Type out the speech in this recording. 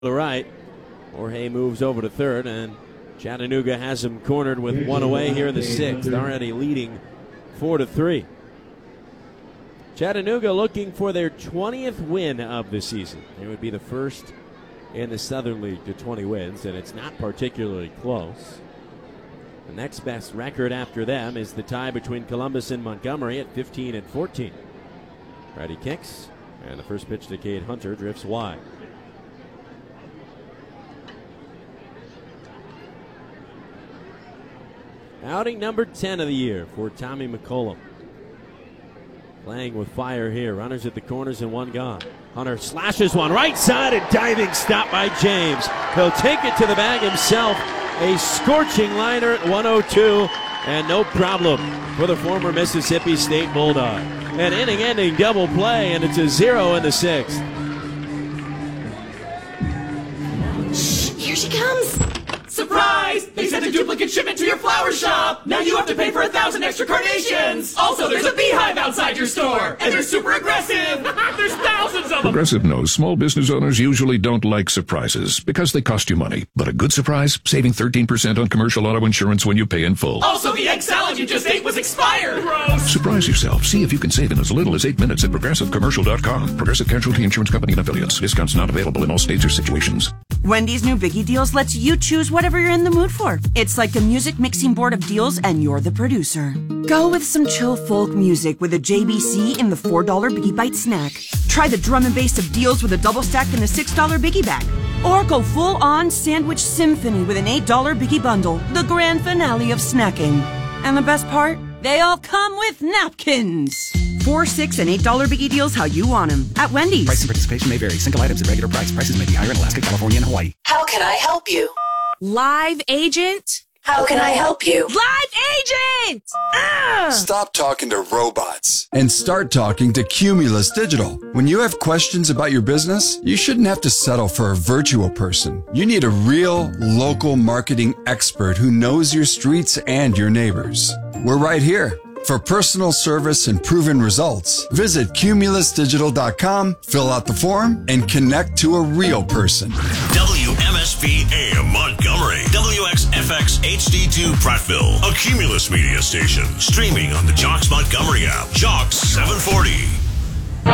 the right. Jorge moves over to third, and Chattanooga has him cornered with one away here in the sixth, already leading 4-3. Chattanooga looking for their 20th win of the season. It would be the first in the Southern League to 20 wins, and it's not particularly close. The next best record after them is the tie between Columbus and Montgomery at 15-14. Ready kicks, and the first pitch to Cade Hunter drifts wide. Outing number 10 of the year for Tommy McCollum. Playing with fire here. Runners at the corners and one gone. Hunter slashes one right side, and diving stop by James. He'll take it to the bag himself. A scorching liner at 102, and no problem for the former Mississippi State Bulldog. An inning-ending double play, and it's a 0 in the sixth. Shh, here she comes. Surprise! They sent a duplicate shipment to your flower shop! Now you have to pay for 1,000 extra carnations! Also, there's a beehive outside your store! And they're super aggressive! There's thousands of them! Progressive knows small business owners usually don't like surprises because they cost you money. But a good surprise? Saving 13% on commercial auto insurance when you pay in full. Also, the egg salad you just ate was expired! Gross! Surprise yourself. See if you can save in as little as 8 minutes at ProgressiveCommercial.com. Progressive Casualty Insurance Company and Affiliates. Discounts not available in all states or situations. Wendy's new Biggie Deals lets you choose whatever you're in the mood for. It's like a music mixing board of deals, and you're the producer. Go with some chill folk music with a JBC in the $4 Biggie Bite snack. Try the drum and bass of deals with a double stack in the $6 Biggie bag. Or go full-on sandwich symphony with an $8 Biggie bundle, the grand finale of snacking. And the best part? They all come with napkins. $4, $6, and $8 Biggie Deals how you want them at Wendy's. Price and participation may vary. Single items at regular price. Prices may be higher in Alaska, California, and Hawaii. How can I help you? Live agent? How can I help you? Live agent! Stop talking to robots and start talking to Cumulus Digital. When you have questions about your business, you shouldn't have to settle for a virtual person. You need a real local marketing expert who knows your streets and your neighbors. We're right here. For personal service and proven results, visit cumulusdigital.com, fill out the form, and connect to a real person. WMSP AM Montgomery, WXFX HD2 Prattville, a Cumulus media station, streaming on the Jocks Montgomery app, Jocks 740.